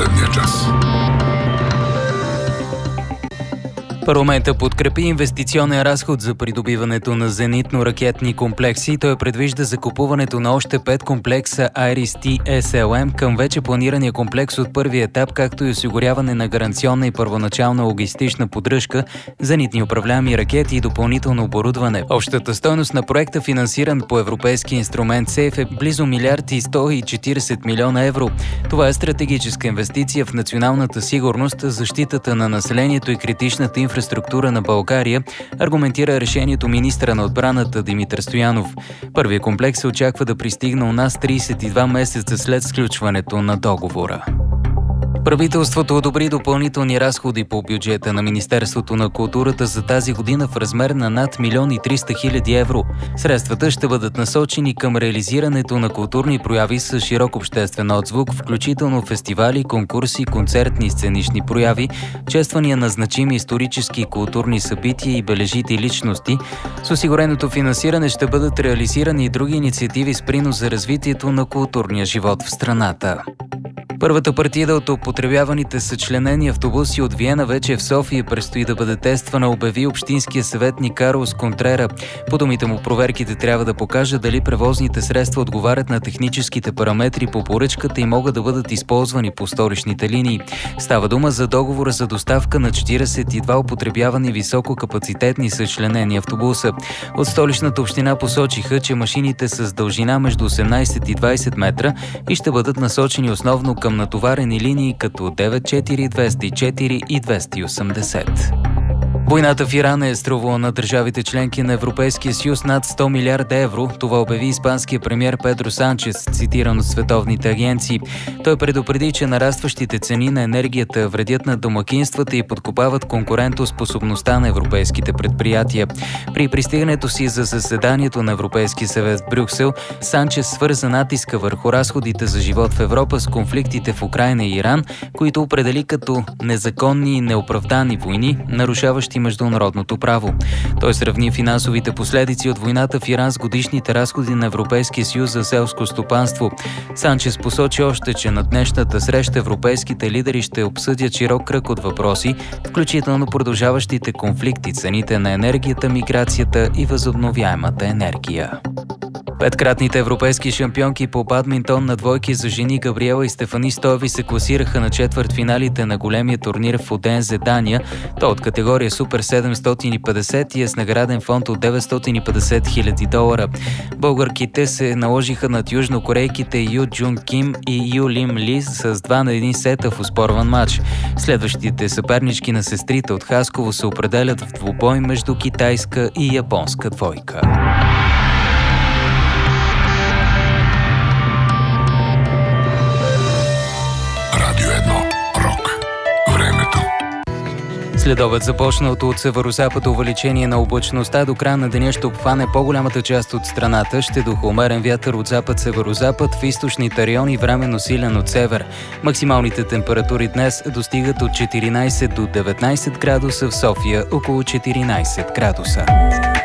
последния час. Парламентът подкрепи инвестиционен разход за придобиването на зенитно-ракетни комплекси. Той предвижда закупуването на още 5 комплекса IRIS-T SLM към вече планирания комплекс от първия етап, както и осигуряване на гаранционна и първоначална логистична поддръжка, зенитни управляеми ракети и допълнително оборудване. Общата стойност на проекта, финансиран по европейски инструмент СЕФ, е близо 1,140 милиона евро. Това е стратегическа инвестиция в националната сигурност, защитата на населението и критичната инфраструктура на България, аргументира решението министъра на отбраната Димитър Стоянов. Първият комплекс се очаква да пристигне у нас 32 месеца след сключването на договора. Правителството одобри допълнителни разходи по бюджета на Министерството на културата за тази година в размер на над 1 300 000 евро. Средствата ще бъдат насочени към реализирането на културни прояви с широк обществен отзвук, включително фестивали, конкурси, концертни и сценични прояви, чествания на значими исторически и културни събития и бележити личности. С осигуреното финансиране ще бъдат реализирани и други инициативи с принос за развитието на културния живот в страната. Първата партида от употребяваните съчленени автобуси от Виена вече в София предстои да бъде тествана, обяви общинския съветник Карлос Контрера. По думите му, проверките трябва да покажат дали превозните средства отговарят на техническите параметри по поръчката и могат да бъдат използвани по столичните линии. Става дума за договора за доставка на 42 употребявани висококапацитетни съчленени автобуса. От столичната община посочиха, че машините с дължина между 18 и 20 метра и ще бъдат насочени основно към натоварени линии като 94, 204 и 280. Войната в Иран е струвала на държавите членки на Европейския съюз над 100 милиарда евро. Това обяви испанския премиер Педро Санчес, цитиран от световните агенции. Той предупреди, че нарастващите цени на енергията вредят на домакинствата и подкопават конкурентоспособността на европейските предприятия. При пристигането си за заседанието на Европейския съвет в Брюксел, Санчес свърза натиска върху разходите за живот в Европа с конфликтите в Украйна и Иран, които определи като незаконни и неоправдани войни, нарушаващи международното право. Той сравни финансовите последици от войната в Иран с годишните разходи на Европейския съюз за селско стопанство. Санчес посочи още, че на днешната среща европейските лидери ще обсъдят широк кръг от въпроси, включително продължаващите конфликти, цените на енергията, миграцията и възобновяемата енергия. Петкратните европейски шампионки по бадминтон на двойки за жени Габриела и Стефани Стоеви се класираха на четвъртфиналите на големия турнир в Одензе, Дания. То от категория Супер 750 и е с награден фонд от $950 000. Българките се наложиха над южнокорейките Ю Джун Ким и Ю Лим Ли с 2-1 сета в оспорван матч. Следващите съпернички на сестрите от Хасково се определят в двубой между китайска и японска двойка. Следобед започналото от северозапад увеличение на облачността до края на деня ще обхване по-голямата част от страната. Ще духа умерен вятър от запад-северозапад, в източните райони временно силен от север. Максималните температури днес достигат от 14 до 19 градуса, в София около 14 градуса.